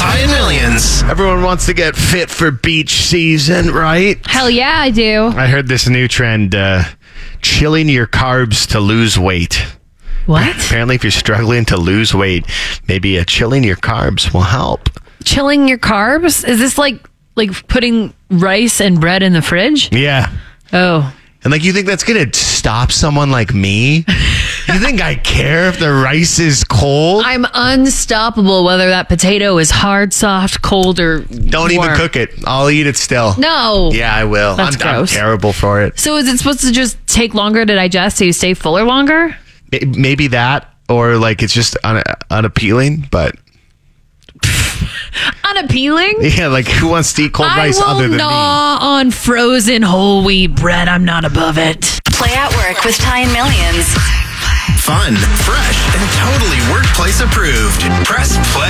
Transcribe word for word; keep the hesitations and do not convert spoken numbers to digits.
Ty and Millions. Everyone wants to get fit for beach season, right? Hell yeah, I do. I heard this new trend, uh, chilling your carbs to lose weight. What? Apparently, if you're struggling to lose weight, maybe uh, chilling your carbs will help. Chilling your carbs? Is this like like putting rice and bread in the fridge? Yeah. Oh. And like, you think that's going to stop someone like me? You think I care if the rice is cold? I'm unstoppable whether that potato is hard, soft, cold, or Don't warm. even cook it. I'll eat it still. No. Yeah, I will. That's I'm, I'm gross. terrible for it. So is it supposed to just take longer to digest so you stay fuller longer? Maybe that, or like it's just un- unappealing, but Unappealing? yeah, like who wants to eat cold rice I will other than gnaw me? on frozen whole wheat bread. I'm not above it. Play at Work with Ty and Millions. Fun, fresh, and totally workplace approved. Press play.